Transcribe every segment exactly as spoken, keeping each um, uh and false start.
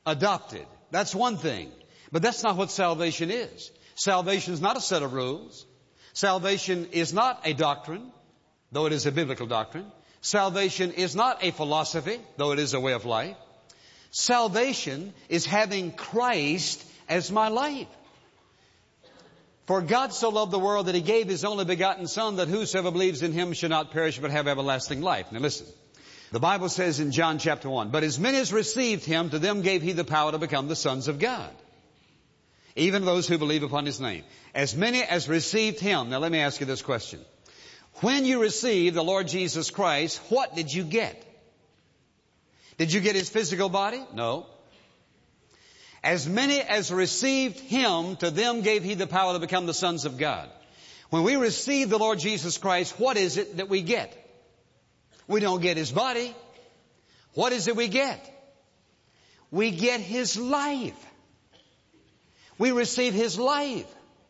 adopted. That's one thing. But that's not what salvation is. Salvation is not a set of rules. Salvation is not a doctrine, though it is a biblical doctrine. Salvation is not a philosophy, though it is a way of life. Salvation is having Christ as my life. For God so loved the world that He gave His only begotten Son, that whosoever believes in Him should not perish but have everlasting life. Now listen. The Bible says in John chapter one, but as many as received Him, to them gave He the power to become the sons of God, even those who believe upon His name. As many as received Him. Now let me ask you this question. When you received the Lord Jesus Christ, what did you get? Did you get His physical body? No. As many as received Him, to them gave He the power to become the sons of God. When we receive the Lord Jesus Christ, what is it that we get? We don't get His body. What is it we get? We get His life. We receive His life.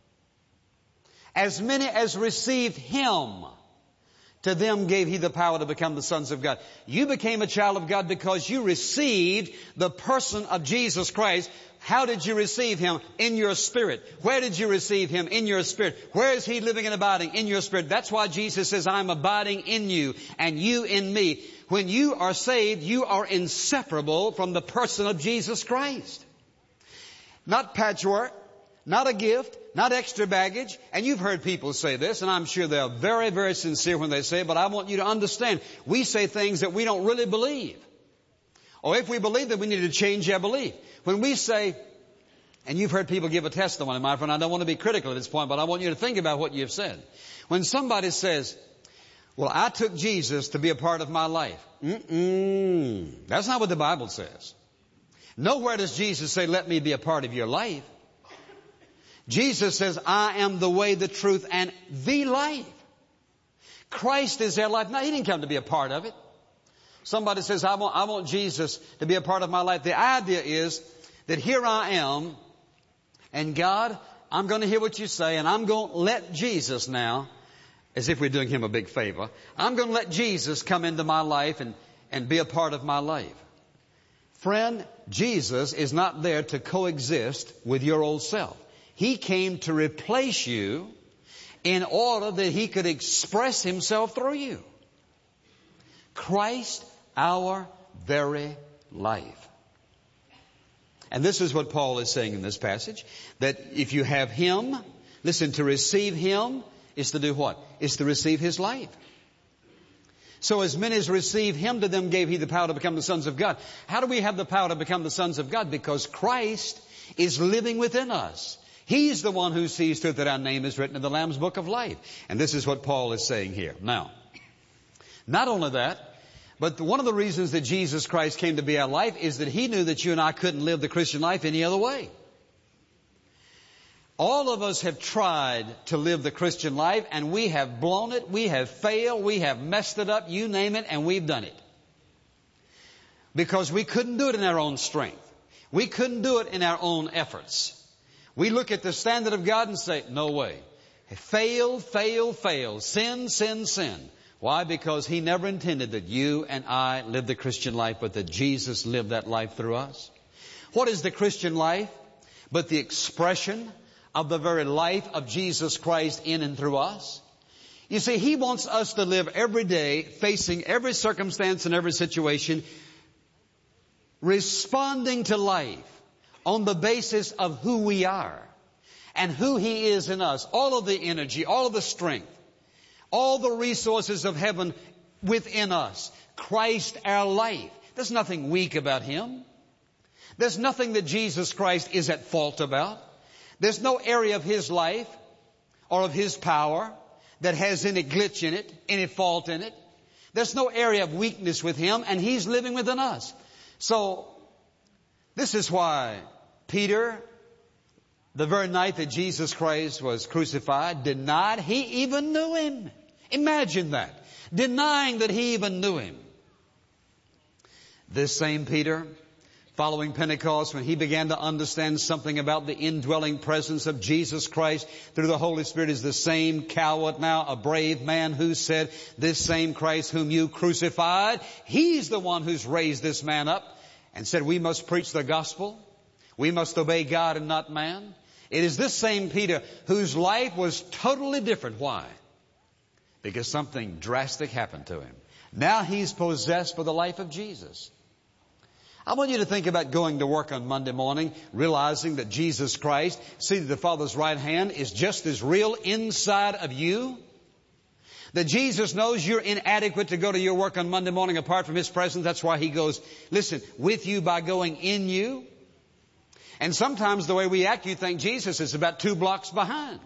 As many as received Him, to them gave He the power to become the sons of God. You became a child of God because you received the person of Jesus Christ. How did you receive Him? In your spirit. Where did you receive Him? In your spirit. Where is He living and abiding? In your spirit. That's why Jesus says, I'm abiding in you and you in me. When you are saved, you are inseparable from the person of Jesus Christ. Not patchwork, not a gift, not extra baggage. And you've heard people say this, and I'm sure they're very, very sincere when they say it, but I want you to understand, we say things that we don't really believe. Or if we believe that, we need to change our belief. When we say, and you've heard people give a testimony, my friend, I don't want to be critical at this point, but I want you to think about what you've said. When somebody says, well, I took Jesus to be a part of my life. Mm-mm. That's not what the Bible says. Nowhere does Jesus say, let me be a part of your life. Jesus says, I am the way, the truth, and the life. Christ is their life. No, He didn't come to be a part of it. Somebody says, I want, I want Jesus to be a part of my life. The idea is that here I am, and God, I'm going to hear what you say, and I'm going to let Jesus now, as if we're doing Him a big favor, I'm going to let Jesus come into my life and, and be a part of my life. Friend, Jesus is not there to coexist with your old self. He came to replace you in order that He could express Himself through you. Christ, our very life. And this is what Paul is saying in this passage, that if you have Him, listen, to receive Him is to do what? Is to receive His life. So as many as received Him, to them gave He the power to become the sons of God. How do we have the power to become the sons of God? Because Christ is living within us. He's the one who sees to it that our name is written in the Lamb's book of life. And this is what Paul is saying here. Now, not only that, but one of the reasons that Jesus Christ came to be our life is that He knew that you and I couldn't live the Christian life any other way. All of us have tried to live the Christian life, and we have blown it, we have failed, we have messed it up, you name it, and we've done it. Because we couldn't do it in our own strength. We couldn't do it in our own efforts. We look at the standard of God and say, no way. Fail, fail, fail. Sin, sin, sin. Why? Because He never intended that you and I live the Christian life, but that Jesus lived that life through us. What is the Christian life? But the expression of the very life of Jesus Christ in and through us. You see, He wants us to live every day, facing every circumstance and every situation, responding to life on the basis of who we are and who He is in us. All of the energy, all of the strength, all the resources of heaven within us. Christ, our life. There's nothing weak about Him. There's nothing that Jesus Christ is at fault about. There's no area of His life or of His power that has any glitch in it, any fault in it. There's no area of weakness with Him, and He's living within us. So, this is why Peter, the very night that Jesus Christ was crucified, denied he even knew Him. Imagine that. Denying that he even knew Him. This same Peter, following Pentecost, when he began to understand something about the indwelling presence of Jesus Christ through the Holy Spirit, is the same coward now, a brave man who said, this same Christ whom you crucified, He's the one who's raised this man up. and said we must preach the gospel. We must obey God and not man. It is this same Peter whose life was totally different. Why? Because something drastic happened to him. Now he's possessed for the life of Jesus. I want you to think about going to work on Monday morning, realizing that Jesus Christ, seated at the Father's right hand, is just as real inside of you. That Jesus knows you're inadequate to go to your work on Monday morning apart from His presence. That's why He goes, listen, with you by going in you. And sometimes the way we act, you think Jesus is about two blocks behind.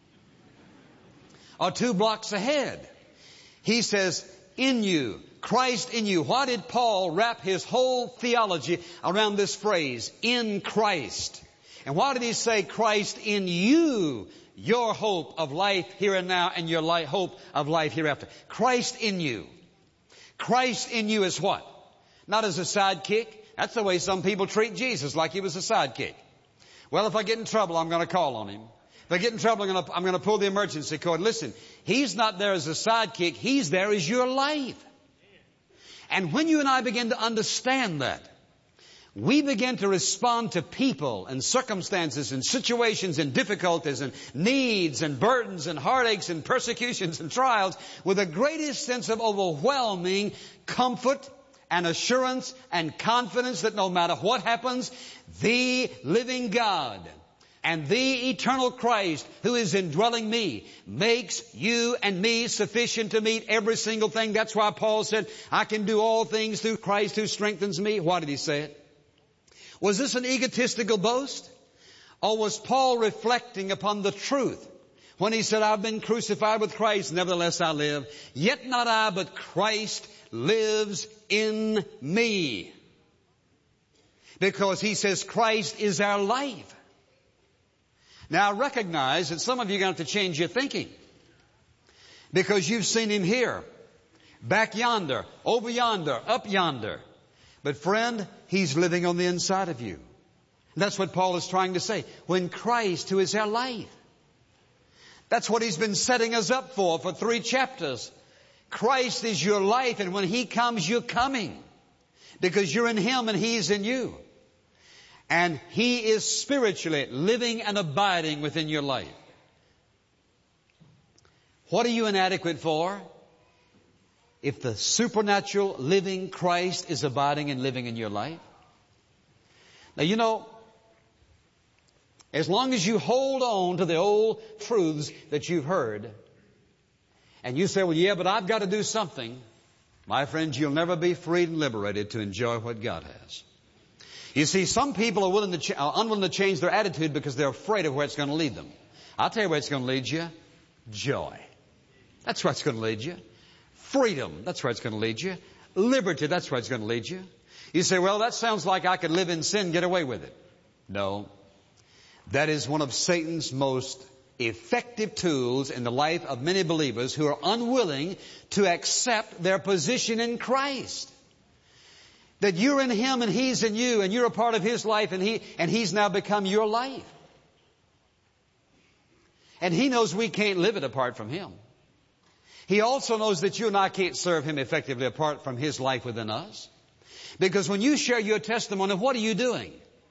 Or two blocks ahead. He says, in you, Christ in you. Why did Paul wrap his whole theology around this phrase, in Christ? And why did he say Christ in you, your hope of life here and now and your life, hope of life hereafter? Christ in you. Christ in you is what? Not as a sidekick. That's the way some people treat Jesus, like He was a sidekick. Well, if I get in trouble, I'm going to call on Him. If I get in trouble, I'm going, to, I'm going to pull the emergency cord. Listen, He's not there as a sidekick. He's there as your life. And when you and I begin to understand that, we begin to respond to people and circumstances and situations and difficulties and needs and burdens and heartaches and persecutions and trials with the greatest sense of overwhelming comfort and assurance and confidence that no matter what happens, the living God and the eternal Christ who is indwelling me makes you and me sufficient to meet every single thing. That's why Paul said, I can do all things through Christ who strengthens me. Why did he say it? Was this an egotistical boast? Or was Paul reflecting upon the truth when he said, I've been crucified with Christ, nevertheless I live. Yet not I, but Christ lives in me. Because he says Christ is our life. Now I recognize that some of you are going to have to change your thinking. Because you've seen Him here, back yonder, over yonder, up yonder. But friend, He's living on the inside of you. And that's what Paul is trying to say. When Christ, who is our life. That's what he's been setting us up for, for three chapters. Christ is your life, and when He comes, you're coming. Because you're in Him and He's in you. And He is spiritually living and abiding within your life. What are you inadequate for? If the supernatural living Christ is abiding and living in your life. Now you know, as long as you hold on to the old truths that you've heard, and you say, well, yeah, but I've got to do something. My friends, you'll never be freed and liberated to enjoy what God has. You see, some people are willing to ch- are unwilling to change their attitude because they're afraid of where it's going to lead them. I'll tell you where it's going to lead you. Joy. That's where it's going to lead you. Freedom. That's where it's going to lead you. Liberty. That's where it's going to lead you. You say, well, that sounds like I could live in sin and get away with it. No. That is one of Satan's most effective tools in the life of many believers who are unwilling to accept their position in Christ. That you're in Him and He's in you, and you're a part of His life, and He and He's now become your life. And He knows we can't live it apart from Him. He also knows that you and I can't serve Him effectively apart from His life within us. Because when you share your testimony, what are you doing?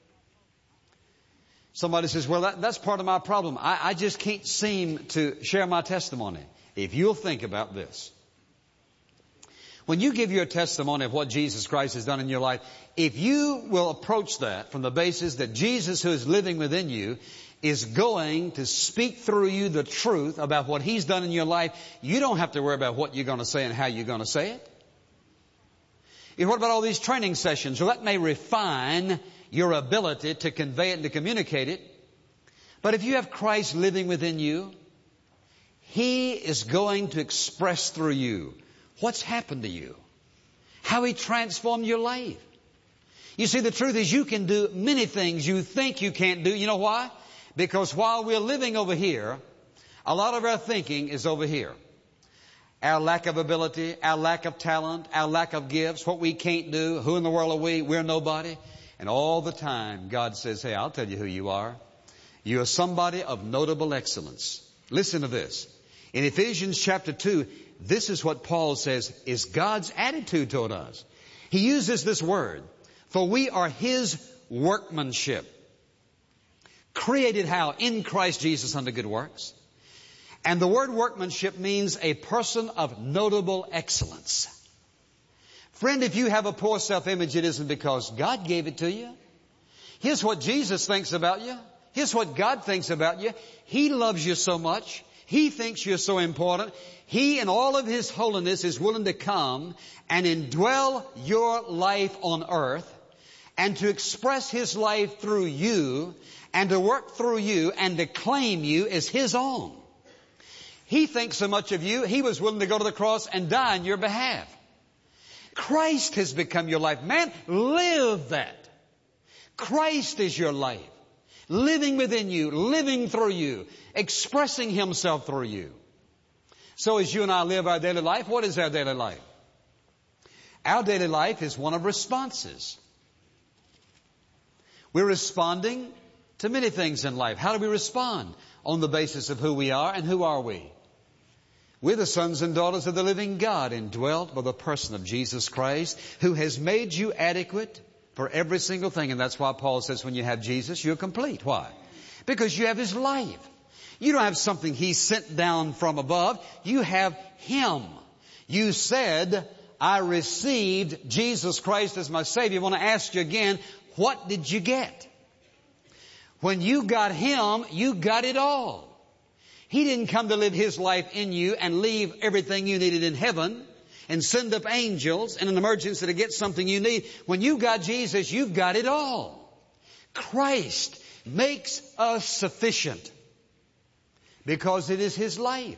Somebody says, well, that, that's part of my problem. I, I just can't seem to share my testimony. If you'll think about this. When you give your testimony of what Jesus Christ has done in your life, if you will approach that from the basis that Jesus, who is living within you, is going to speak through you the truth about what He's done in your life, you don't have to worry about what you're going to say and how you're going to say it. You know, what about all these training sessions? Well, that may refine your ability to convey it and to communicate it. But if you have Christ living within you, He is going to express through you what's happened to you, how He transformed your life. You see, the truth is you can do many things you think you can't do. You know why? Because while we're living over here, a lot of our thinking is over here. Our lack of ability, our lack of talent, our lack of gifts, what we can't do, who in the world are we? We're nobody. And all the time, God says, hey, I'll tell you who you are. You are somebody of notable excellence. Listen to this. In Ephesians chapter two, this is what Paul says is God's attitude toward us. He uses this word. For we are His workmanship. Created how? In Christ Jesus unto good works. And the word workmanship means a person of notable excellence. Friend, if you have a poor self-image, it isn't because God gave it to you. Here's what Jesus thinks about you. Here's what God thinks about you. He loves you so much. He thinks you're so important. He, in all of His holiness, is willing to come and indwell your life on earth and to express His life through you and to work through you and to claim you as His own. He thinks so much of you, He was willing to go to the cross and die on your behalf. Christ has become your life. Man, live that. Christ is your life. Living within you, living through you, expressing Himself through you. So as you and I live our daily life, what is our daily life? Our daily life is one of responses. We're responding to many things in life. How do we respond? On the basis of who we are, and who are we? We're the sons and daughters of the living God, indwelt by the person of Jesus Christ, who has made you adequate for every single thing. And that's why Paul says when you have Jesus, you're complete. Why? Because you have His life. You don't have something He sent down from above. You have Him. You said, I received Jesus Christ as my Savior. I want to ask you again, what did you get? When you got Him, you got it all. He didn't come to live His life in you and leave everything you needed in heaven and send up angels in an emergency to get something you need. When you got Jesus, you've got it all. Christ makes us sufficient because it is His life.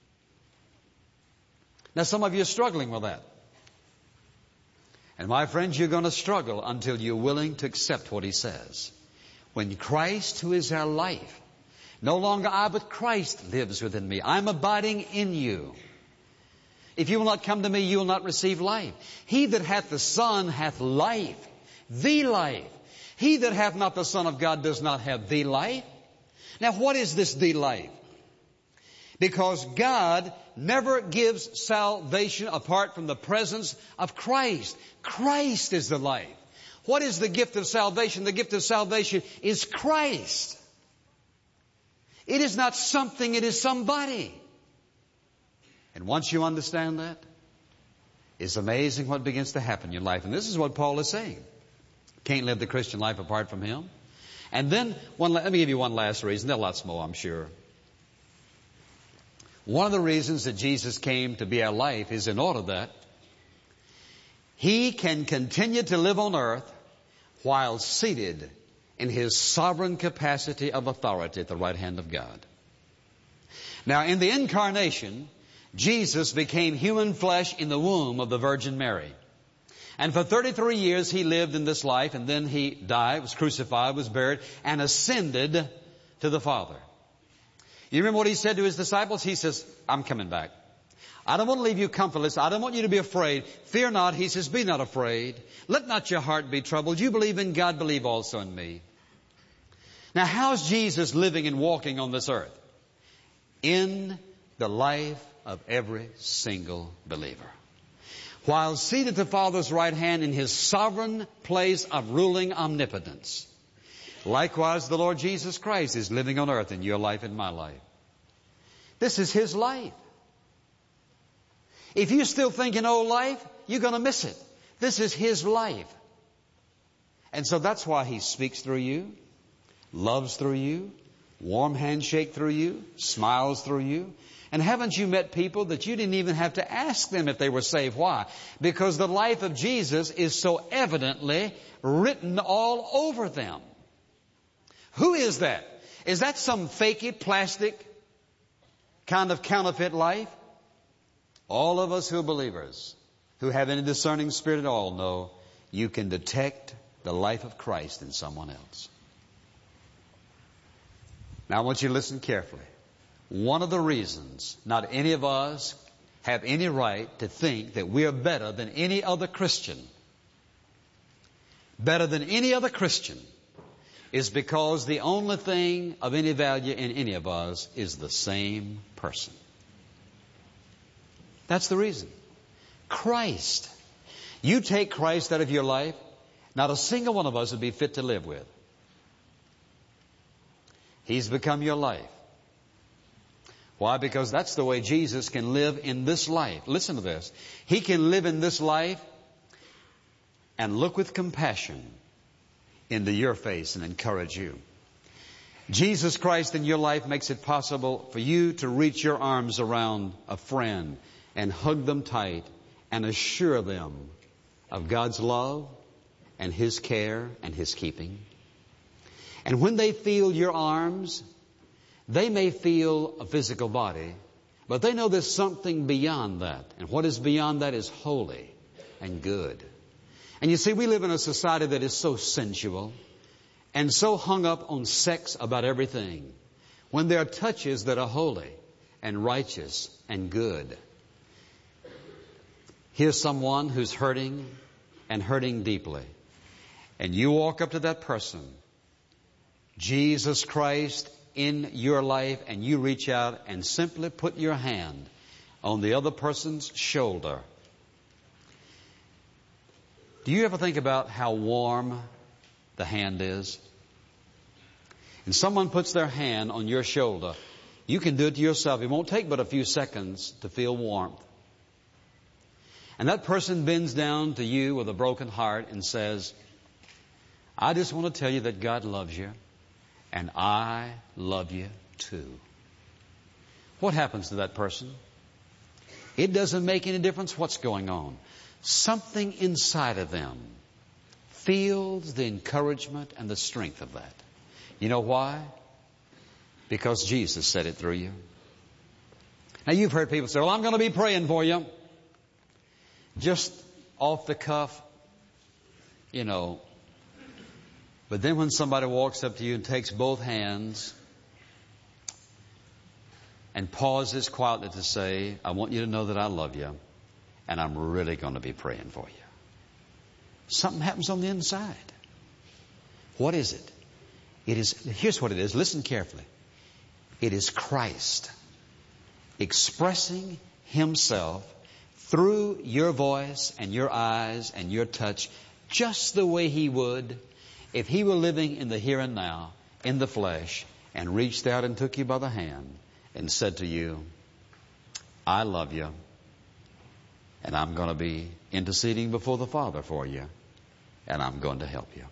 Now, some of you are struggling with that. And my friends, you're going to struggle until you're willing to accept what He says. When Christ, who is our life, no longer I, but Christ lives within me. I'm abiding in you. If you will not come to me, you will not receive life. He that hath the Son hath life, the life. He that hath not the Son of God does not have the life. Now, what is this the life? Because God never gives salvation apart from the presence of Christ. Christ is the life. What is the gift of salvation? The gift of salvation is Christ. It is not something, it is somebody. And once you understand that, it's amazing what begins to happen in your life. And this is what Paul is saying. Can't live the Christian life apart from Him. And then, one, let me give you one last reason. There are lots more, I'm sure. One of the reasons that Jesus came to be our life is in order that He can continue to live on earth while seated in His sovereign capacity of authority at the right hand of God. Now, in the incarnation, Jesus became human flesh in the womb of the Virgin Mary. And for thirty-three years He lived in this life, and then He died, was crucified, was buried, and ascended to the Father. You remember what He said to His disciples? He says, I'm coming back. I don't want to leave you comfortless. I don't want you to be afraid. Fear not. He says, be not afraid. Let not your heart be troubled. You believe in God, believe also in me. Now, how's Jesus living and walking on this earth? In the life of every single believer. While seated at the Father's right hand in His sovereign place of ruling omnipotence. Likewise, the Lord Jesus Christ is living on earth in your life and my life. This is His life. If you're still thinking old life, you're going to miss it. This is His life. And so that's why He speaks through you, loves through you, warm handshake through you, smiles through you. And haven't you met people that you didn't even have to ask them if they were saved? Why? Because the life of Jesus is so evidently written all over them. Who is that? Is that some fakey, plastic kind of counterfeit life? All of us who are believers, who have any discerning spirit at all, know you can detect the life of Christ in someone else. Now I want you to listen carefully. One of the reasons not any of us have any right to think that we are better than any other Christian, better than any other Christian, is because the only thing of any value in any of us is the same person. That's the reason. Christ. You take Christ out of your life, not a single one of us would be fit to live with. He's become your life. Why? Because that's the way Jesus can live in this life. Listen to this. He can live in this life and look with compassion into your face and encourage you. Jesus Christ in your life makes it possible for you to reach your arms around a friend and hug them tight and assure them of God's love and His care and His keeping. And when they feel your arms, they may feel a physical body, but they know there's something beyond that. And what is beyond that is holy and good. And you see, we live in a society that is so sensual and so hung up on sex about everything, when there are touches that are holy and righteous and good. Here's someone who's hurting and hurting deeply. And you walk up to that person, Jesus Christ in your life, and you reach out and simply put your hand on the other person's shoulder. Do you ever think about how warm the hand is? And someone puts their hand on your shoulder. You can do it to yourself. It won't take but a few seconds to feel warmth. And that person bends down to you with a broken heart and says, I just want to tell you that God loves you, and I love you too. What happens to that person? It doesn't make any difference what's going on. Something inside of them feels the encouragement and the strength of that. You know why? Because Jesus said it through you. Now you've heard people say, well, I'm going to be praying for you. Just off the cuff, you know. But then when somebody walks up to you and takes both hands and pauses quietly to say, I want you to know that I love you, and I'm really going to be praying for you. Something happens on the inside. What is it? It is, here's what it is. Listen carefully. It is Christ expressing Himself through your voice and your eyes and your touch, just the way He would if He were living in the here and now, in the flesh, and reached out and took you by the hand and said to you, I love you, and I'm going to be interceding before the Father for you, and I'm going to help you.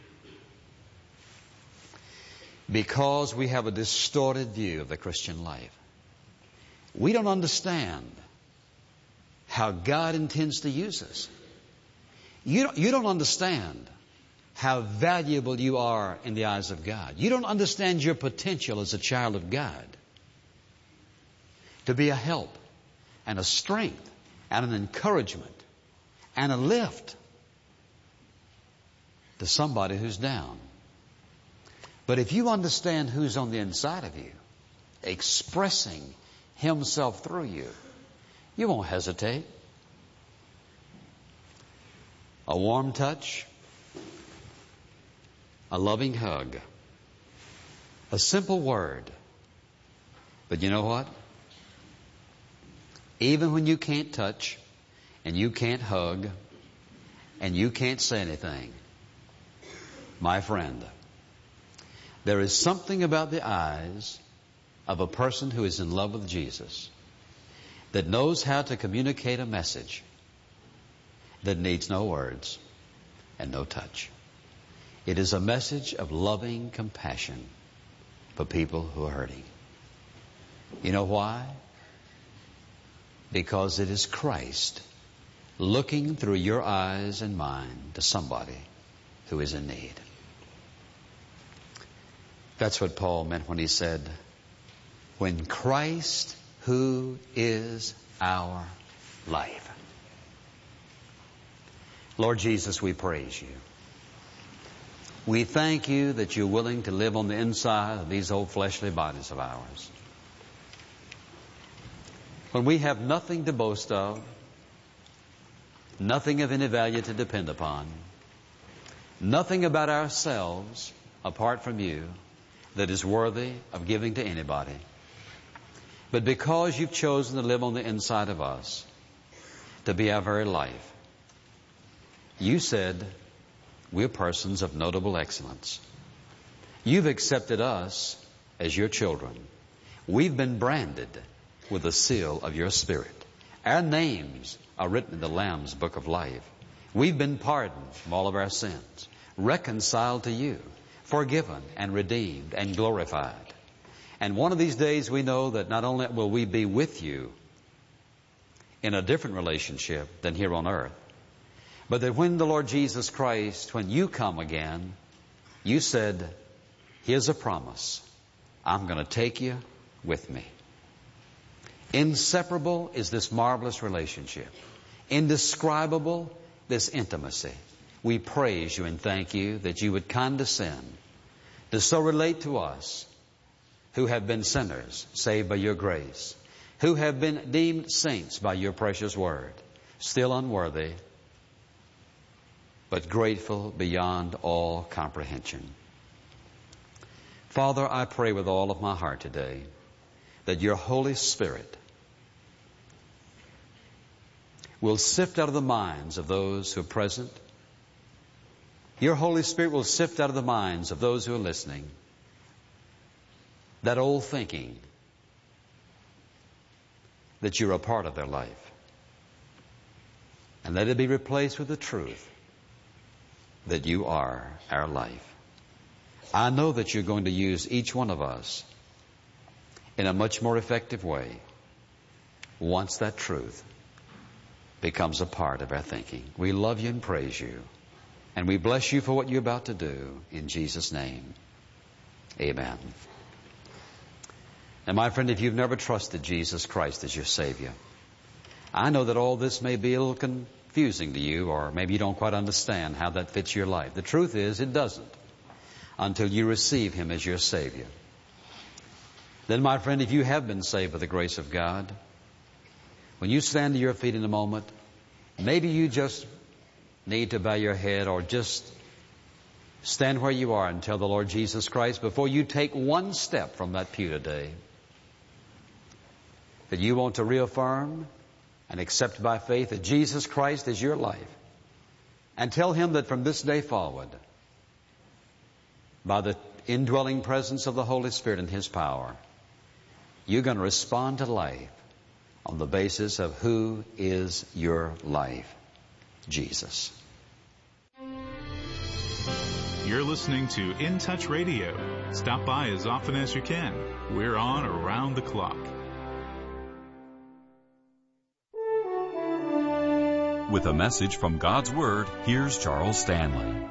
Because we have a distorted view of the Christian life, we don't understand how God intends to use us. You don't, you don't understand how valuable you are in the eyes of God. You don't understand your potential as a child of God to be a help and a strength and an encouragement and a lift to somebody who's down. But if you understand who's on the inside of you, expressing Himself through you, you won't hesitate. A warm touch, a loving hug, a simple word. But you know what? Even when you can't touch and you can't hug and you can't say anything, my friend, there is something about the eyes of a person who is in love with Jesus that knows how to communicate a message that needs no words and no touch. It is a message of loving compassion for people who are hurting. You know why? Because it is Christ looking through your eyes and mine to somebody who is in need. That's what Paul meant when he said, when Christ, who is our life. Lord Jesus, we praise you. We thank you that you're willing to live on the inside of these old fleshly bodies of ours. When we have nothing to boast of, nothing of any value to depend upon, nothing about ourselves apart from you that is worthy of giving to anybody. But because you've chosen to live on the inside of us, to be our very life, you said, We're persons of notable excellence. You've accepted us as your children. We've been branded with the seal of your Spirit. Our names are written in the Lamb's book of life. We've been pardoned from all of our sins, reconciled to you, forgiven and redeemed and glorified. And one of these days we know that not only will we be with you in a different relationship than here on earth, but that when the Lord Jesus Christ, when you come again, you said, here's a promise. I'm going to take you with me. Inseparable is this marvelous relationship. Indescribable, this intimacy. We praise you and thank you that you would condescend to so relate to us who have been sinners, saved by your grace, who have been deemed saints by your precious word, still unworthy, but grateful beyond all comprehension. Father, I pray with all of my heart today that your Holy Spirit will sift out of the minds of those who are present. Your Holy Spirit will sift out of the minds of those who are listening that old thinking that you're a part of their life. And let it be replaced with the truth that you are our life. I know that you're going to use each one of us in a much more effective way once that truth becomes a part of our thinking. We love you and praise you. And we bless you for what you're about to do. In Jesus' name, amen. And my friend, if you've never trusted Jesus Christ as your Savior, I know that all this may be a little confusing to you, or maybe you don't quite understand how that fits your life. The truth is, it doesn't until you receive Him as your Savior. Then, my friend, if you have been saved by the grace of God, when you stand to your feet in a moment, maybe you just need to bow your head or just stand where you are and tell the Lord Jesus Christ, before you take one step from that pew today, that you want to reaffirm and accept by faith that Jesus Christ is your life. And tell Him that from this day forward, by the indwelling presence of the Holy Spirit and His power, you're going to respond to life on the basis of who is your life, Jesus. You're listening to In Touch Radio. Stop by as often as you can. We're on around the clock. With a message from God's Word, here's Charles Stanley.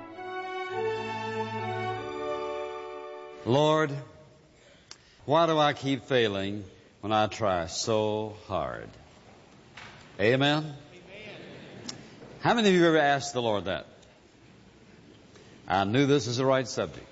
Lord, why do I keep failing when I try so hard? Amen? Amen. How many of you have ever asked the Lord that? I knew this was the right subject.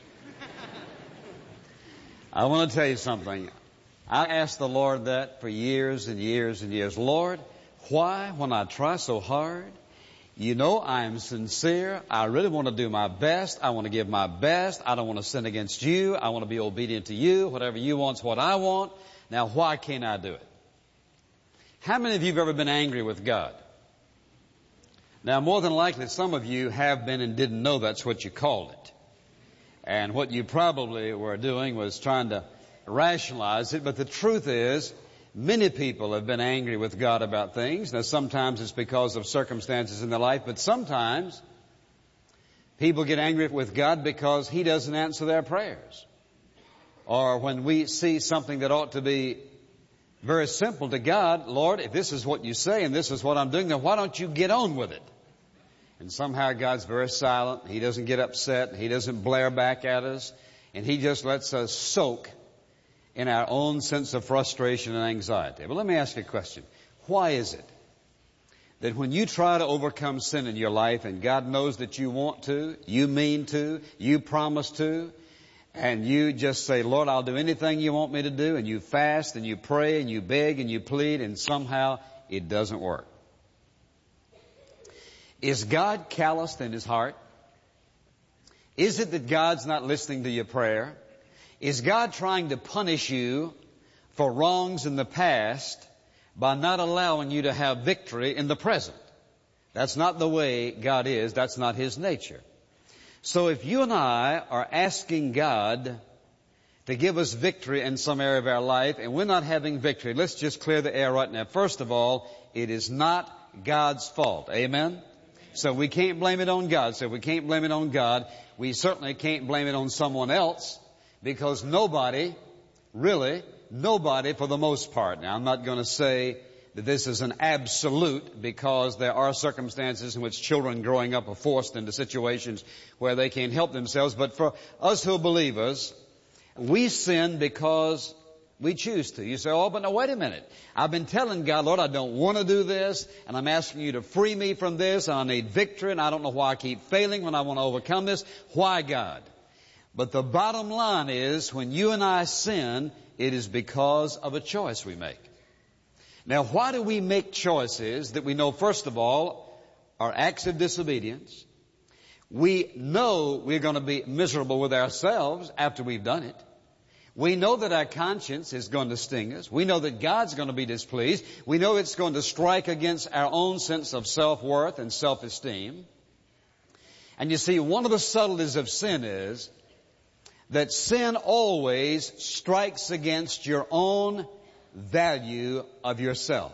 I want to tell you something. I asked the Lord that for years and years and years. Lord, why, when I try so hard, you know I am sincere. I really want to do my best. I want to give my best. I don't want to sin against you. I want to be obedient to you. Whatever you want is what I want. Now, why can't I do it? How many of you have ever been angry with God? Now, more than likely, some of you have been and didn't know that's what you called it. And what you probably were doing was trying to rationalize it. But the truth is, many people have been angry with God about things. Now, sometimes it's because of circumstances in their life, but sometimes people get angry with God because He doesn't answer their prayers. Or when we see something that ought to be very simple to God, Lord, if this is what you say and this is what I'm doing, then why don't you get on with it? And somehow God's very silent. He doesn't get upset. He doesn't blare back at us. And He just lets us soak in our own sense of frustration and anxiety. But let me ask you a question. Why is it that when you try to overcome sin in your life, and God knows that you want to, you mean to, you promise to, and you just say, Lord, I'll do anything you want me to do, and you fast and you pray and you beg and you plead, and somehow it doesn't work? Is God calloused in His heart? Is it that God's not listening to your prayer? Is God trying to punish you for wrongs in the past by not allowing you to have victory in the present? That's not the way God is. That's not His nature. So if you and I are asking God to give us victory in some area of our life and we're not having victory, let's just clear the air right now. First of all, it is not God's fault. Amen? So we can't blame it on God. So if we can't blame it on God, we certainly can't blame it on someone else, because nobody, really, nobody for the most part. Now, I'm not going to say that this is an absolute, because there are circumstances in which children growing up are forced into situations where they can't help themselves. But for us who are believers, we sin because we choose to. You say, oh, but no, wait a minute. I've been telling God, Lord, I don't want to do this, and I'm asking you to free me from this, and I need victory, and I don't know why I keep failing when I want to overcome this. Why, God? But the bottom line is, when you and I sin, it is because of a choice we make. Now, why do we make choices that we know, first of all, are acts of disobedience? We know we're going to be miserable with ourselves after we've done it. We know that our conscience is going to sting us. We know that God's going to be displeased. We know it's going to strike against our own sense of self-worth and self-esteem. And you see, one of the subtleties of sin is that sin always strikes against your own value of yourself.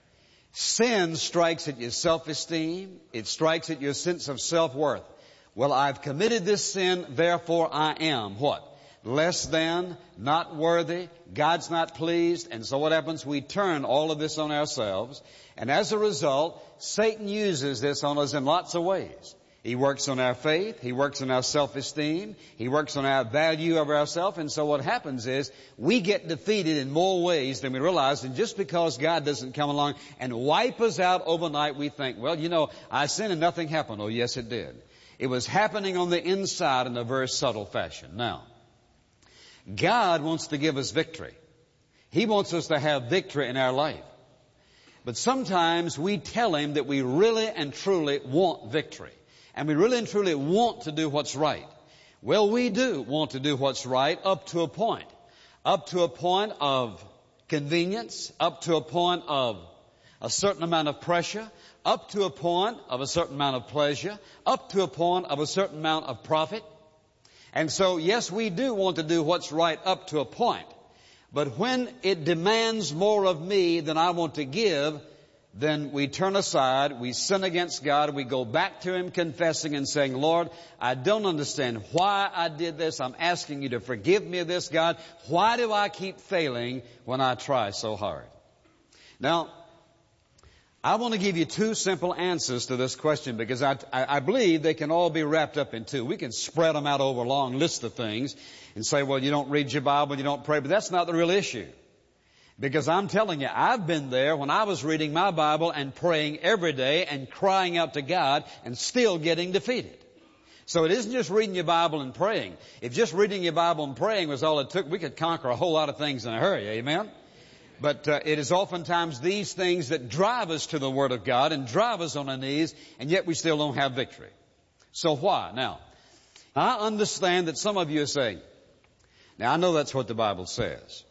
Sin strikes at your self-esteem. It strikes at your sense of self-worth. Well, I've committed this sin, therefore I am what? Less than, not worthy, God's not pleased, and so what happens? We turn all of this on ourselves, and as a result, Satan uses this on us in lots of ways. He works on our faith, he works on our self-esteem, he works on our value of ourselves, and so what happens is we get defeated in more ways than we realize, and just because God doesn't come along and wipe us out overnight, we think, well, you know, I sinned and nothing happened. Oh, yes, it did. It was happening on the inside in a very subtle fashion. Now, God wants to give us victory. He wants us to have victory in our life. But sometimes we tell Him that we really and truly want victory. And we really and truly want to do what's right. Well, we do want to do what's right up to a point. Up to a point of convenience, up to a point of a certain amount of pressure, up to a point of a certain amount of pleasure, up to a point of a certain amount of profit. And so, yes, we do want to do what's right up to a point. But when it demands more of me than I want to give, then we turn aside, we sin against God, we go back to Him confessing and saying, Lord, I don't understand why I did this. I'm asking you to forgive me of this, God. Why do I keep failing when I try so hard? Now, I want to give you two simple answers to this question, because I, I, I believe they can all be wrapped up in two. We can spread them out over a long list of things and say, well, you don't read your Bible, you don't pray, but that's not the real issue. Because I'm telling you, I've been there when I was reading my Bible and praying every day and crying out to God and still getting defeated. So it isn't just reading your Bible and praying. If just reading your Bible and praying was all it took, we could conquer a whole lot of things in a hurry. Amen? But uh, it is oftentimes these things that drive us to the Word of God and drive us on our knees, and yet we still don't have victory. So why? Now, I understand that some of you are saying, now I know that's what the Bible says.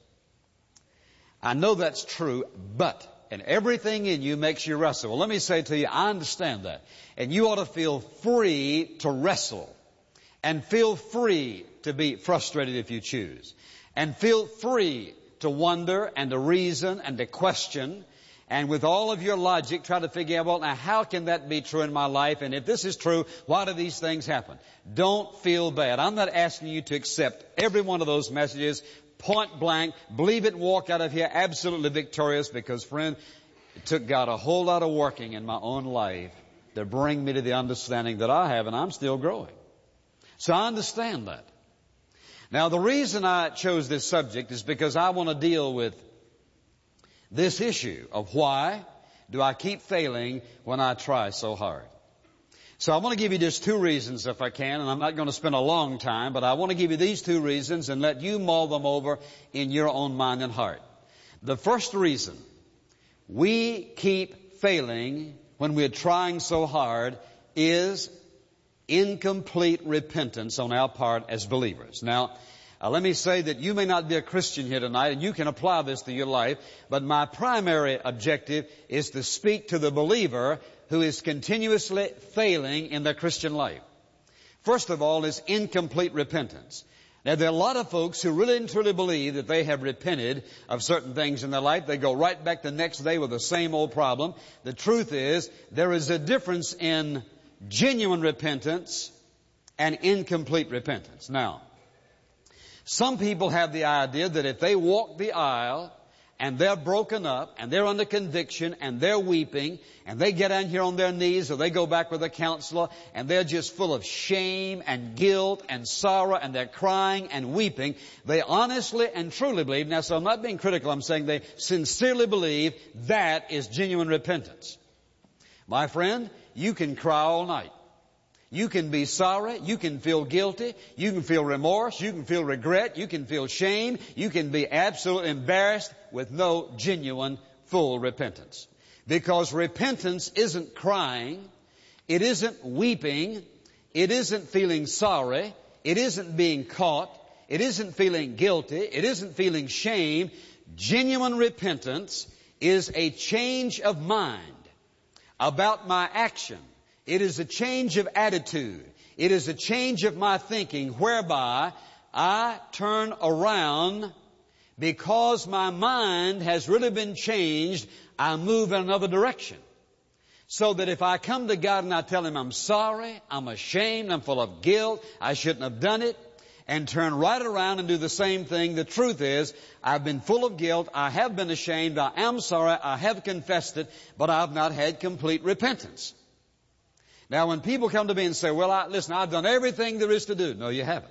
I know that's true, but, and everything in you makes you wrestle. Well, let me say to you, I understand that. And you ought to feel free to wrestle, and feel free to be frustrated if you choose, and feel free to wonder and to reason and to question, and with all of your logic try to figure out, well, now how can that be true in my life? And if this is true, why do these things happen? Don't feel bad. I'm not asking you to accept every one of those messages point blank, believe it, and walk out of here absolutely victorious, because, friend, it took God a whole lot of working in my own life to bring me to the understanding that I have, and I'm still growing. So I understand that. Now, the reason I chose this subject is because I want to deal with this issue of why do I keep failing when I try so hard. So I want to give you just two reasons if I can, and I'm not going to spend a long time, but I want to give you these two reasons and let you mull them over in your own mind and heart. The first reason we keep failing when we're trying so hard is incomplete repentance on our part as believers. Now, uh, let me say that you may not be a Christian here tonight, and you can apply this to your life, but my primary objective is to speak to the believer who is continuously failing in their Christian life. First of all is incomplete repentance. Now, there are a lot of folks who really and truly believe that they have repented of certain things in their life. They go right back the next day with the same old problem. The truth is, there is a difference in genuine repentance and incomplete repentance. Now, some people have the idea that if they walk the aisle and they're broken up and they're under conviction and they're weeping and they get down here on their knees or they go back with a counselor and they're just full of shame and guilt and sorrow and they're crying and weeping, they honestly and truly believe, now so I'm not being critical, I'm saying they sincerely believe that is genuine repentance. My friend, you can cry all night. You can be sorry, you can feel guilty, you can feel remorse, you can feel regret, you can feel shame, you can be absolutely embarrassed with no genuine, full repentance. Because repentance isn't crying, it isn't weeping, it isn't feeling sorry, it isn't being caught, it isn't feeling guilty, it isn't feeling shame. Genuine repentance is a change of mind about my action. It is a change of attitude. It is a change of my thinking whereby I turn around because my mind has really been changed. I move in another direction. So that if I come to God and I tell Him I'm sorry, I'm ashamed, I'm full of guilt, I shouldn't have done it, and turn right around and do the same thing, the truth is I've been full of guilt, I have been ashamed, I am sorry, I have confessed it, but I've not had complete repentance. Now, when people come to me and say, well, I, listen, I've done everything there is to do. No, you haven't.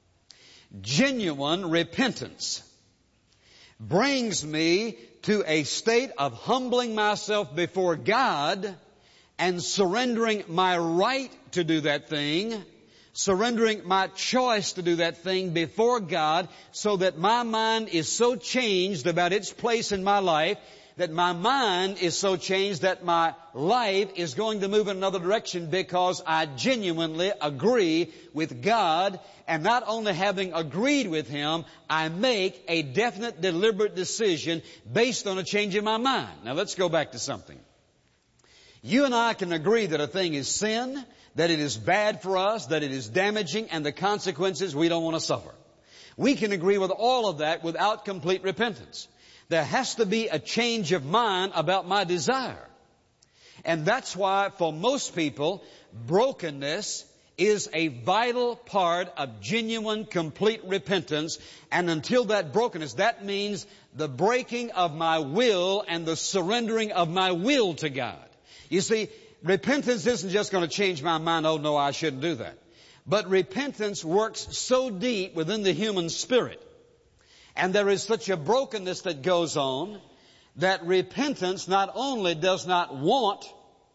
Genuine repentance brings me to a state of humbling myself before God and surrendering my right to do that thing, surrendering my choice to do that thing before God so that my mind is so changed about its place in my life that my mind is so changed that my life is going to move in another direction because I genuinely agree with God. And not only having agreed with Him, I make a definite, deliberate decision based on a change in my mind. Now let's go back to something. You and I can agree that a thing is sin, that it is bad for us, that it is damaging, and the consequences we don't want to suffer. We can agree with all of that without complete repentance. There has to be a change of mind about my desire. And that's why for most people, brokenness is a vital part of genuine, complete repentance. And until that brokenness, that means the breaking of my will and the surrendering of my will to God. You see, repentance isn't just going to change my mind, oh no, I shouldn't do that. But repentance works so deep within the human spirit. And there is such a brokenness that goes on that repentance not only does not want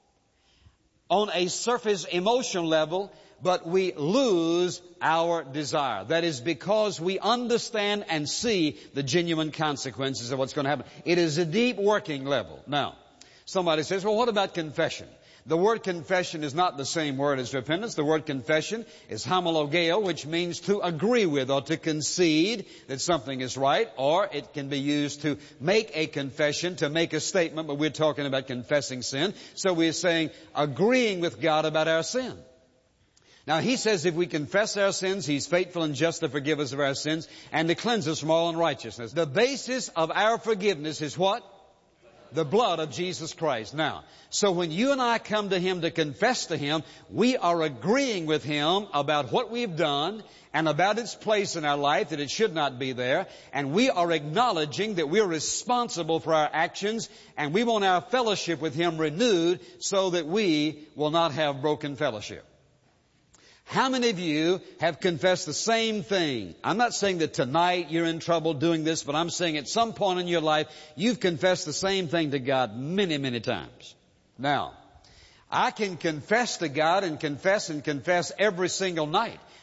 on a surface emotional level, but we lose our desire. That is because we understand and see the genuine consequences of what's going to happen. It is a deep working level. Now, somebody says, well, what about confession? The word confession is not the same word as repentance. The word confession is homologeo, which means to agree with or to concede that something is right, or it can be used to make a confession, to make a statement, but we're talking about confessing sin. So we're saying agreeing with God about our sin. Now, He says if we confess our sins, He's faithful and just to forgive us of our sins and to cleanse us from all unrighteousness. The basis of our forgiveness is what? The blood of Jesus Christ. Now, so when you and I come to Him to confess to Him, we are agreeing with Him about what we've done and about its place in our life, that it should not be there. And we are acknowledging that we're responsible for our actions, and we want our fellowship with Him renewed so that we will not have broken fellowship. How many of you have confessed the same thing? I'm not saying that tonight you're in trouble doing this, but I'm saying at some point in your life, you've confessed the same thing to God many, many times. Now, I can confess to God and confess and confess every single night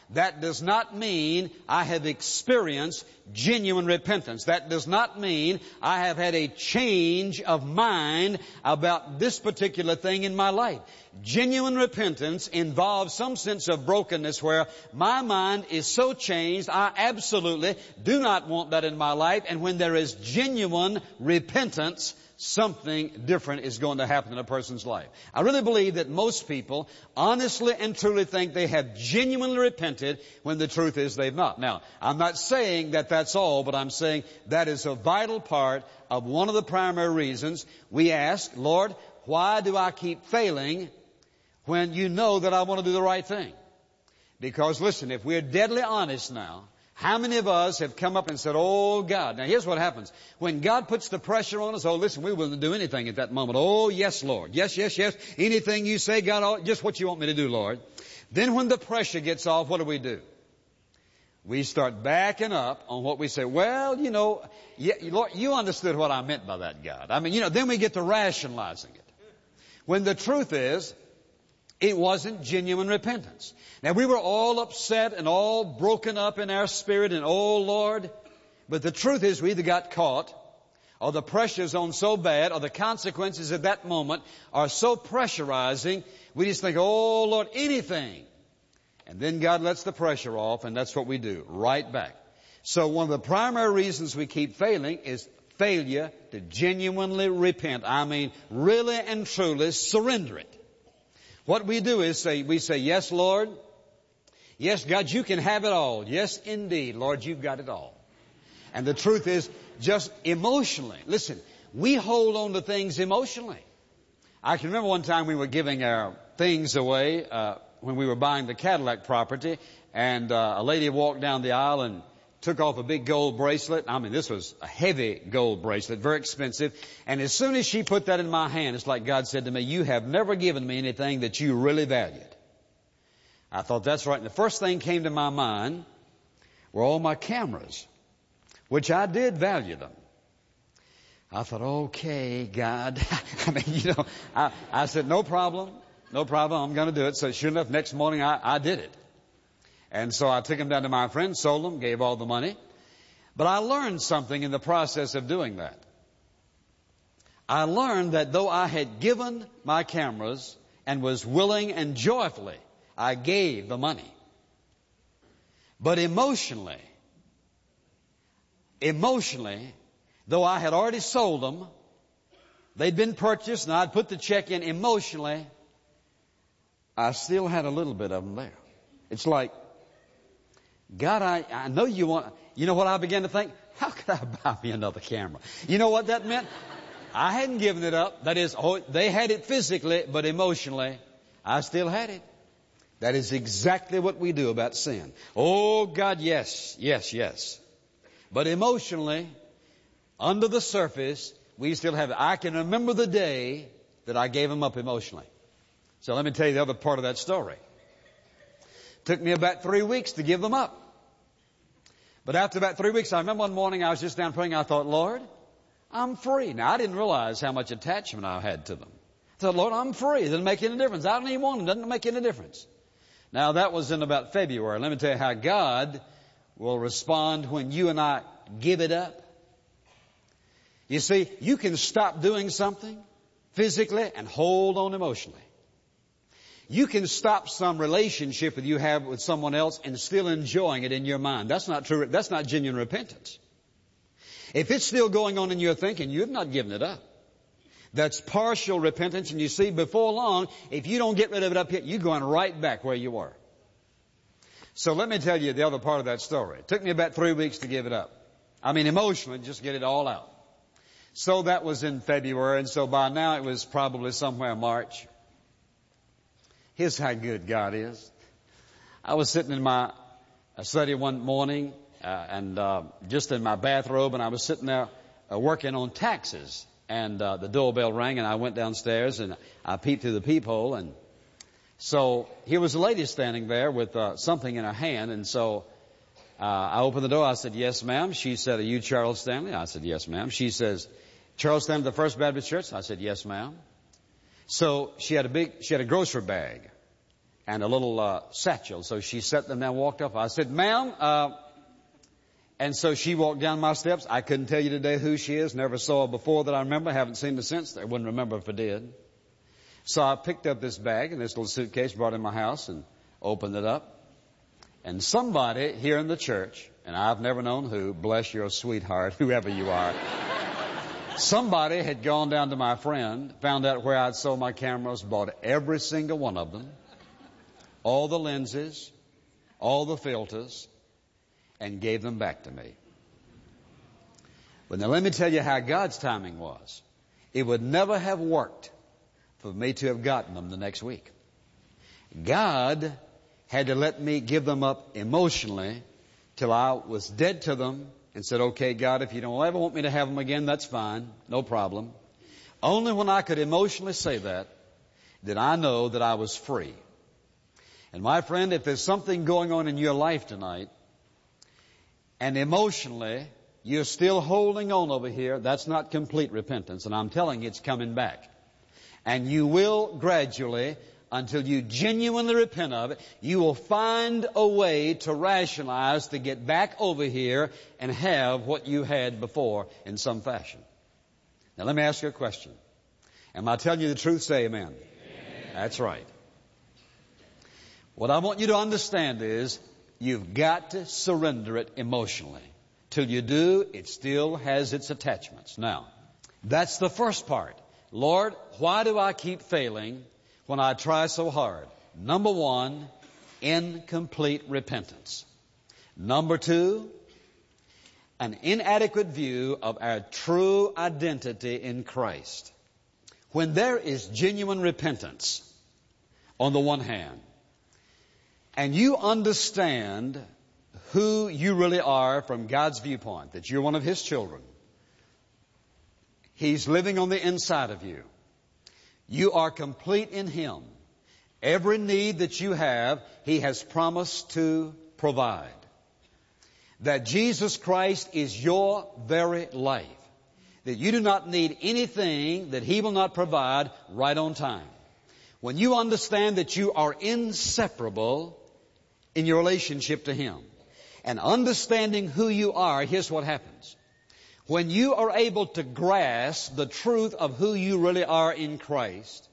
That does not mean I have experienced genuine repentance. That does not mean I have had a change of mind about this particular thing in my life. Genuine repentance involves some sense of brokenness where my mind is so changed, I absolutely do not want that in my life. And when there is genuine repentance, something different is going to happen in a person's life. I really believe that most people honestly and truly think they have genuinely repented when the truth is they've not. Now, I'm not saying that that's all, but I'm saying that is a vital part of one of the primary reasons we ask, Lord, why do I keep failing when you know that I want to do the right thing? Because listen, if we're deadly honest now, how many of us have come up and said, oh God, now here's what happens. When God puts the pressure on us, oh listen, we wouldn't do anything at that moment. Oh yes, Lord. Yes, yes, yes. Anything you say, God, oh, just what you want me to do, Lord. Then when the pressure gets off, what do we do? We start backing up on what we say. Well, you know, yeah, Lord, you understood what I meant by that, God. I mean, you know, then we get to rationalizing it. When the truth is, it wasn't genuine repentance. Now, we were all upset and all broken up in our spirit and, oh, Lord. But the truth is we either got caught or the pressure's on so bad or the consequences at that moment are so pressurizing, we just think, oh, Lord, anything. And then God lets the pressure off, and that's what we do, right back. So one of the primary reasons we keep failing is failure to genuinely repent. I mean, really and truly surrender it. What we do is say, we say, yes, Lord. Yes, God, you can have it all. Yes, indeed, Lord, you've got it all. And the truth is, just emotionally, listen, we hold on to things emotionally. I can remember one time we were giving our things away uh, when we were buying the Cadillac property, and uh, a lady walked down the aisle and took off a big gold bracelet. I mean, this was a heavy gold bracelet, very expensive. And as soon as she put that in my hand, it's like God said to me, you have never given me anything that you really valued. I thought, that's right. And the first thing came to my mind were all my cameras, which I did value them. I thought, okay, God. I mean, you know, I, I said, no problem, no problem, I'm going to do it. So sure enough, next morning I, I did it. And so I took them down to my friend, sold them, gave all the money. But I learned something in the process of doing that. I learned that though I had given my cameras and was willing and joyfully, I gave the money. But emotionally, emotionally, though I had already sold them, they'd been purchased and I'd put the check in, emotionally, I still had a little bit of them there. It's like, God, I, I know you want, you know what I began to think? How could I buy me another camera? You know what that meant? I hadn't given it up. That is, oh, they had it physically, but emotionally, I still had it. That is exactly what we do about sin. Oh, God, yes, yes, yes. But emotionally, under the surface, we still have it. I can remember the day that I gave them up emotionally. So let me tell you the other part of that story. Took me about three weeks to give them up. But after about three weeks, I remember one morning I was just down praying. I thought, Lord, I'm free. Now, I didn't realize how much attachment I had to them. I thought, Lord, I'm free. It doesn't make any difference. I don't even want them. It doesn't make any difference. Now, that was in about February. Let me tell you how God will respond when you and I give it up. You see, you can stop doing something physically and hold on emotionally. You can stop some relationship that you have with someone else and still enjoying it in your mind. That's not true. That's not genuine repentance. If it's still going on in your thinking, you've not given it up. That's partial repentance. And you see, before long, if you don't get rid of it up here, you're going right back where you were. So let me tell you the other part of that story. It took me about three weeks to give it up. I mean, emotionally, just get it all out. So that was in February. And so by now it was probably somewhere in March. Here's how good God is. I was sitting in my study one morning uh, and uh, just in my bathrobe, and I was sitting there uh, working on taxes. And uh, the doorbell rang, and I went downstairs, and I peeped through the peephole. And so here was a lady standing there with uh, something in her hand. And so uh, I opened the door. I said, yes, ma'am. She said, are you Charles Stanley? I said, yes, ma'am. She says, Charles Stanley, the First Baptist Church? I said, yes, ma'am. So she had a big, she had a grocery bag. and a little uh, satchel. So she set them down, walked up. I said, ma'am, uh, and so she walked down my steps. I couldn't tell you today who she is. Never saw her before that I remember. Haven't seen her since. I wouldn't remember if I did. So I picked up this bag and this little suitcase, brought it in my house and opened it up. And somebody here in the church, and I've never known who, bless your sweetheart, whoever you are, somebody had gone down to my friend, found out where I'd sold my cameras, bought every single one of them, all the lenses, all the filters, and gave them back to me. But now let me tell you how God's timing was. It would never have worked for me to have gotten them the next week. God had to let me give them up emotionally till I was dead to them and said, okay, God, if you don't ever want me to have them again, that's fine. No problem. Only when I could emotionally say that, did I know that I was free. And my friend, if there's something going on in your life tonight, and emotionally you're still holding on over here, that's not complete repentance. And I'm telling you, it's coming back. And you will gradually, until you genuinely repent of it, you will find a way to rationalize to get back over here and have what you had before in some fashion. Now let me ask you a question. Am I telling you the truth? Say amen. Amen. That's right. What I want you to understand is you've got to surrender it emotionally. Till you do, it still has its attachments. Now, that's the first part. Lord, why do I keep failing when I try so hard? Number one, incomplete repentance. Number two, an inadequate view of our true identity in Christ. When there is genuine repentance, on the one hand, and you understand who you really are from God's viewpoint, that you're one of His children, He's living on the inside of you. You are complete in Him. Every need that you have, He has promised to provide. That Jesus Christ is your very life. That you do not need anything that He will not provide right on time. When you understand that you are inseparable in your relationship to Him, and understanding who you are, here's what happens. When you are able to grasp the truth of who you really are in Christ,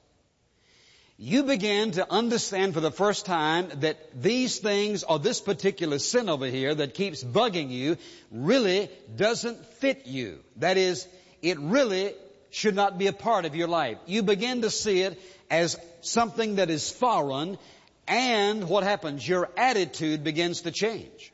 you begin to understand for the first time that these things, or this particular sin over here that keeps bugging you, really doesn't fit you. That is, it really should not be a part of your life. You begin to see it as something that is foreign, and what happens? Your attitude begins to change.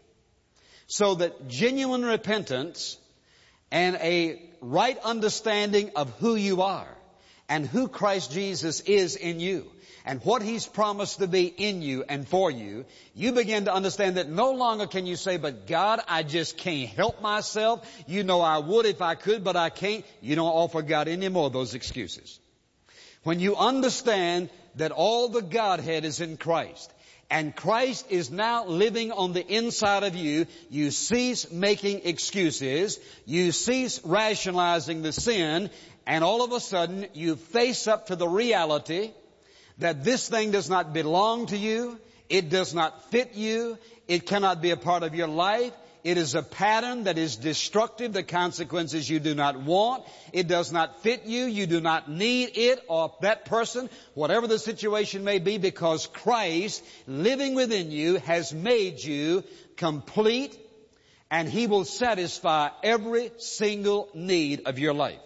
So that genuine repentance and a right understanding of who you are and who Christ Jesus is in you and what He's promised to be in you and for you, you begin to understand that no longer can you say, but God, I just can't help myself. You know I would if I could, but I can't. You don't offer God any more of those excuses. When you understand that all the Godhead is in Christ, and Christ is now living on the inside of you, you cease making excuses, you cease rationalizing the sin, and all of a sudden you face up to the reality that this thing does not belong to you, it does not fit you, it cannot be a part of your life. It is a pattern that is destructive, the consequences you do not want. It does not fit you. You do not need it or that person, whatever the situation may be, because Christ living within you has made you complete, and He will satisfy every single need of your life.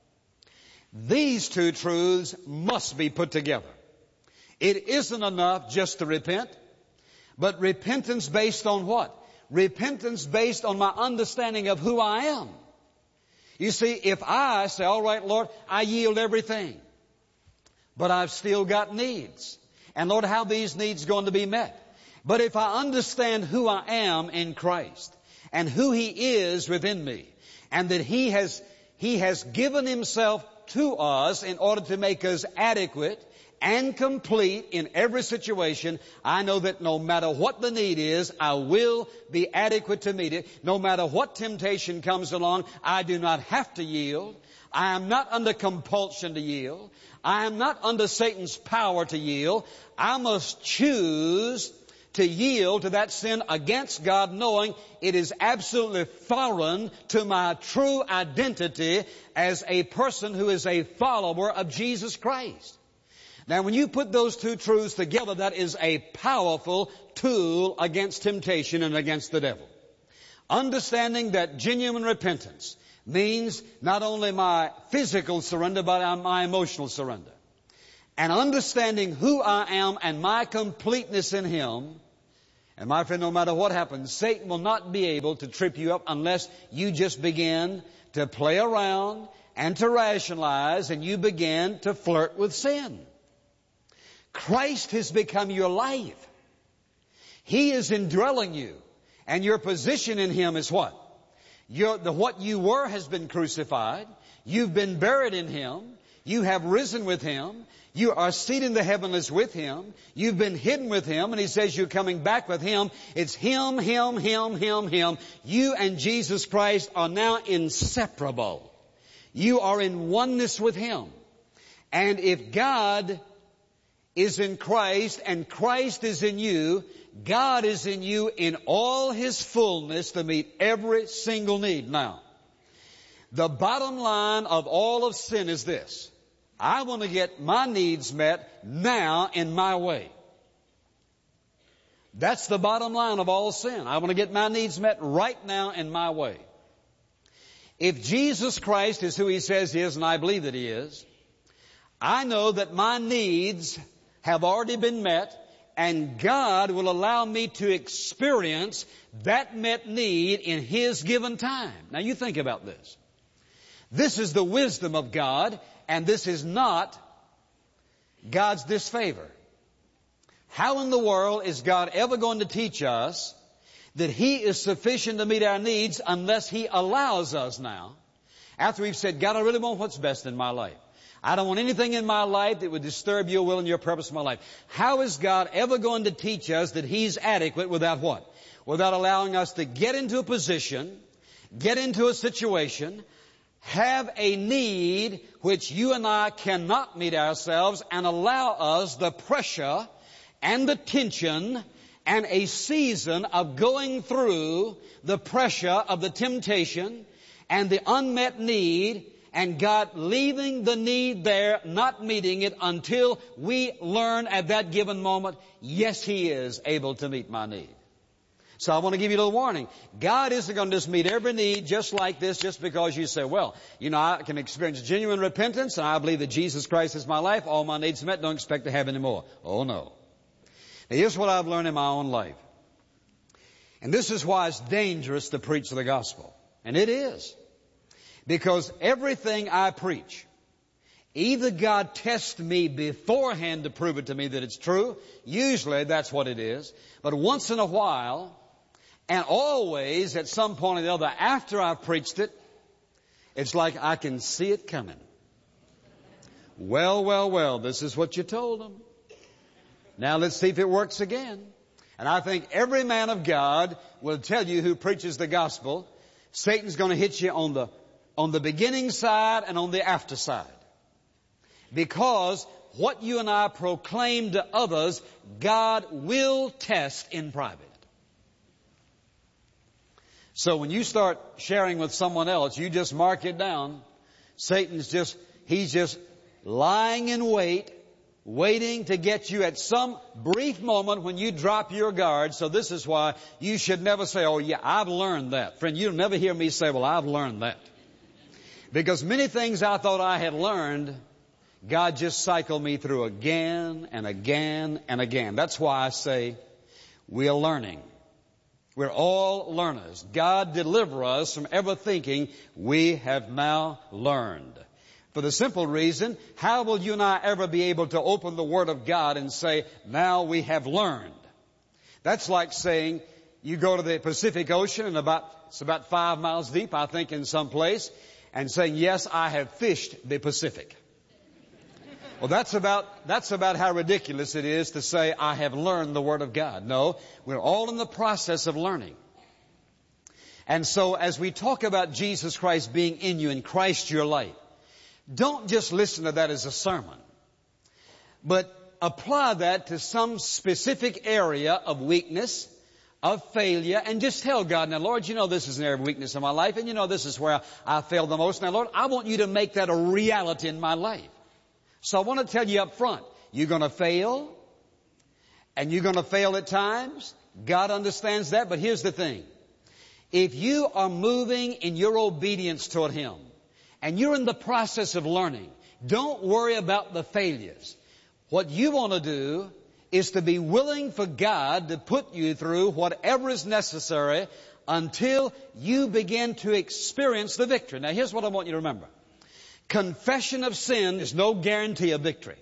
These two truths must be put together. It isn't enough just to repent, but repentance based on what? Repentance based on my understanding of who I am. You see, if I say, all right, Lord, I yield everything, but I've still got needs. And Lord, how are these needs going to be met? But if I understand who I am in Christ and who He is within me, and that He has, He has given Himself to us in order to make us adequate and complete in every situation. I know that no matter what the need is, I will be adequate to meet it. No matter what temptation comes along, I do not have to yield. I am not under compulsion to yield. I am not under Satan's power to yield. I must choose to yield to that sin against God, knowing it is absolutely foreign to my true identity as a person who is a follower of Jesus Christ. Now, when you put those two truths together, that is a powerful tool against temptation and against the devil. Understanding that genuine repentance means not only my physical surrender, but my emotional surrender. And understanding who I am and my completeness in Him. And my friend, no matter what happens, Satan will not be able to trip you up unless you just begin to play around and to rationalize and you begin to flirt with sin. Christ has become your life. He is indwelling you. And your position in Him is what? Your, the, what you were has been crucified. You've been buried in Him. You have risen with Him. You are seated in the heavenlies with Him. You've been hidden with Him. And He says you're coming back with Him. It's Him, Him, Him, Him, Him. You and Jesus Christ are now inseparable. You are in oneness with Him. And if God is in Christ and Christ is in you, God is in you in all His fullness to meet every single need. Now, the bottom line of all of sin is this. I want to get my needs met now in my way. That's the bottom line of all sin. I want to get my needs met right now in my way. If Jesus Christ is who He says He is, and I believe that He is, I know that my needs have already been met, and God will allow me to experience that met need in His given time. Now you think about this. This is the wisdom of God, and this is not God's disfavor. How in the world is God ever going to teach us that He is sufficient to meet our needs unless He allows us now, after we've said, God, I really want what's best in my life. I don't want anything in my life that would disturb your will and your purpose in my life. How is God ever going to teach us that He's adequate without what? Without allowing us to get into a position, get into a situation, have a need which you and I cannot meet ourselves, and allow us the pressure and the tension and a season of going through the pressure of the temptation and the unmet need, and God leaving the need there, not meeting it until we learn at that given moment, yes, He is able to meet my need. So I want to give you a little warning. God isn't going to just meet every need just like this just because you say, well, you know, I can experience genuine repentance and I believe that Jesus Christ is my life. All my needs met. Don't expect to have any more. Oh, no. Now, here's what I've learned in my own life. And this is why it's dangerous to preach the gospel. And it is. Because everything I preach, either God tests me beforehand to prove it to me that it's true. Usually that's what it is. But once in a while, and always at some point or the other after I've preached it, it's like I can see it coming. Well, well, well, this is what you told them. Now let's see if it works again. And I think every man of God will tell you who preaches the gospel, Satan's going to hit you on the on the beginning side and on the after side. Because what you and I proclaim to others, God will test in private. So when you start sharing with someone else, you just mark it down. Satan's just, he's just lying in wait, waiting to get you at some brief moment when you drop your guard. So this is why you should never say, oh yeah, I've learned that. Friend, you'll never hear me say, well, I've learned that. Because many things I thought I had learned, God just cycled me through again and again and again. That's why I say we're learning. We're all learners. God deliver us from ever thinking we have now learned. For the simple reason, how will you and I ever be able to open the Word of God and say, now we have learned? That's like saying you go to the Pacific Ocean and about, it's about five miles deep, I think, in some place, and saying, yes, I have fished the Pacific. Well, that's about, that's about how ridiculous it is to say, I have learned the Word of God. No, we're all in the process of learning. And so as we talk about Jesus Christ being in you and Christ your life, don't just listen to that as a sermon, but apply that to some specific area of weakness, of failure, and just tell God, now Lord, you know this is an area of weakness in my life, and you know this is where I, I failed the most. Now Lord, I want you to make that a reality in my life. So I want to tell you up front, you're going to fail, and you're going to fail at times. God understands that, but here's the thing. If you are moving in your obedience toward Him, and you're in the process of learning, don't worry about the failures. What you want to do is to be willing for God to put you through whatever is necessary until you begin to experience the victory. Now here's what I want you to remember. Confession of sin is no guarantee of victory.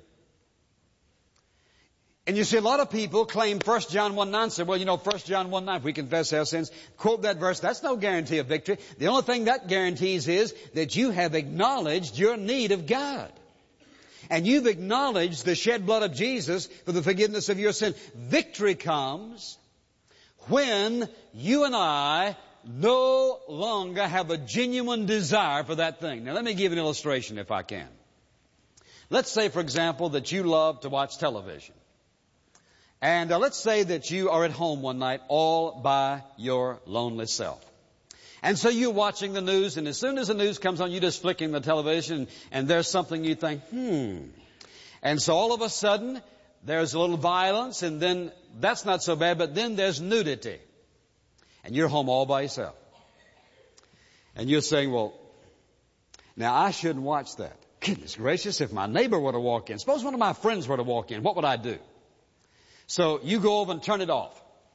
And you see, a lot of people claim First John one nine, say, well, you know, First John one nine, if we confess our sins, quote that verse, that's no guarantee of victory. The only thing that guarantees is that you have acknowledged your need of God. And you've acknowledged the shed blood of Jesus for the forgiveness of your sin. Victory comes when you and I no longer have a genuine desire for that thing. Now let me give an illustration if I can. Let's say, for example, that you love to watch television. And uh, let's say that you are at home one night all by your lonely self. And so you're watching the news, and as soon as the news comes on, you're just flicking the television, and there's something you think, hmm. And so all of a sudden, there's a little violence, and then that's not so bad, but then there's nudity. And you're home all by yourself. And you're saying, well, now I shouldn't watch that. Goodness gracious, if my neighbor were to walk in, suppose one of my friends were to walk in, what would I do? So you go over and turn it off.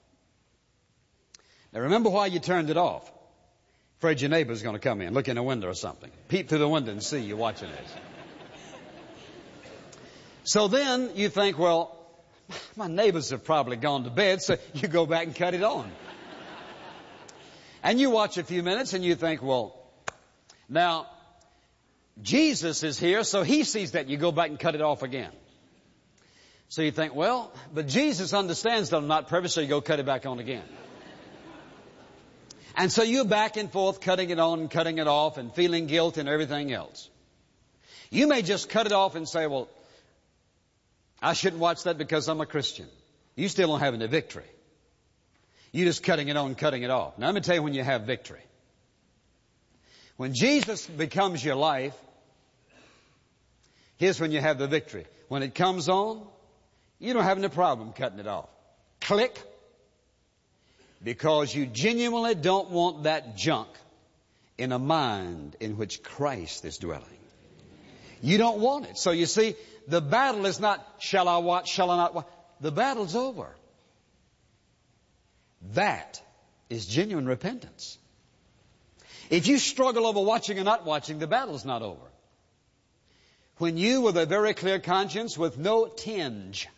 Now remember why you turned it off. Afraid your neighbor's going to come in, look in a window or something. Peep through the window and see you watching this. So then you think, well, my neighbors have probably gone to bed, so you go back and cut it on. And you watch a few minutes and you think, well, now, Jesus is here, so He sees that. You go back and cut it off again. So you think, well, but Jesus understands that I'm not perfect, so you go cut it back on again. And so you're back and forth cutting it on and cutting it off and feeling guilt and everything else. You may just cut it off and say, well, I shouldn't watch that because I'm a Christian. You still don't have any victory. You're just cutting it on and cutting it off. Now let me tell you when you have victory. When Jesus becomes your life, here's when you have the victory. When it comes on, you don't have any problem cutting it off. Click. Because you genuinely don't want that junk in a mind in which Christ is dwelling. You don't want it. So you see, the battle is not, shall I watch, shall I not watch? The battle's over. That is genuine repentance. If you struggle over watching or not watching, the battle's not over. When you, with a very clear conscience, with no tinge,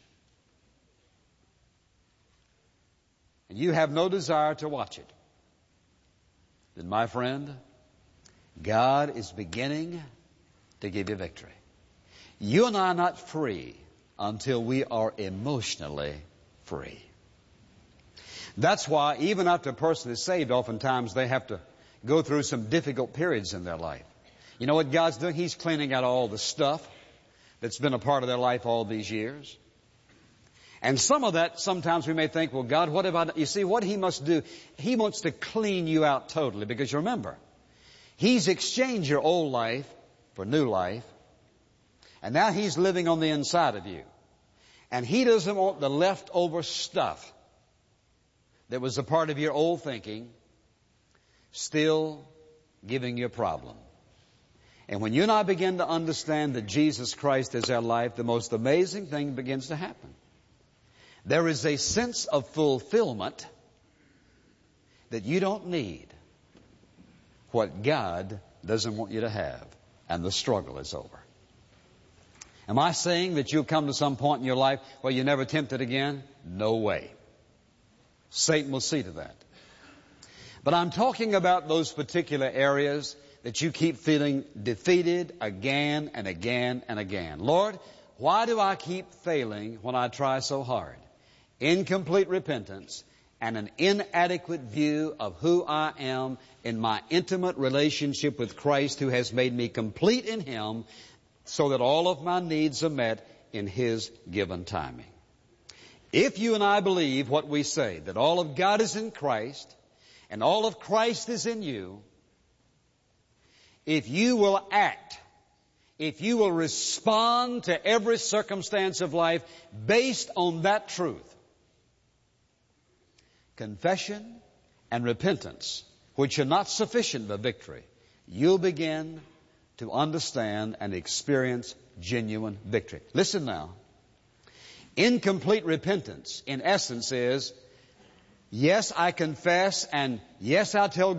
and you have no desire to watch it, then my friend, God is beginning to give you victory. You and I are not free until we are emotionally free. That's why even after a person is saved, oftentimes they have to go through some difficult periods in their life. You know what God's doing? He's cleaning out all the stuff that's been a part of their life all these years. And some of that, sometimes we may think, well, God, what have I done? You see, what He must do, He wants to clean you out totally. Because you remember, He's exchanged your old life for new life. And now He's living on the inside of you. And He doesn't want the leftover stuff that was a part of your old thinking still giving you a problem. And when you and I begin to understand that Jesus Christ is our life, the most amazing thing begins to happen. There is a sense of fulfillment that you don't need what God doesn't want you to have, and the struggle is over. Am I saying that you'll come to some point in your life where you're never tempted again? No way. Satan will see to that. But I'm talking about those particular areas that you keep feeling defeated again and again and again. Lord, why do I keep failing when I try so hard? Incomplete repentance and an inadequate view of who I am in my intimate relationship with Christ, who has made me complete in Him so that all of my needs are met in His given timing. If you and I believe what we say, that all of God is in Christ and all of Christ is in you, if you will act, if you will respond to every circumstance of life based on that truth, confession and repentance, which are not sufficient for victory, you'll begin to understand and experience genuine victory. Listen now. Incomplete repentance, in essence, is, yes, I confess, and yes, I tell